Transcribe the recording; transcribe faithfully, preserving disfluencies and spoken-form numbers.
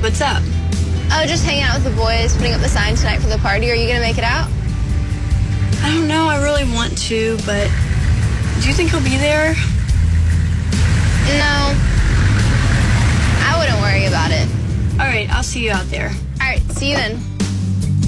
What's up? Oh, just hanging out with the boys, putting up the sign tonight for the party. Are you gonna make it out? I don't know. I really want to, but do you think he'll be there? No. I wouldn't worry about it. All right, I'll see you out there. All right, see you then.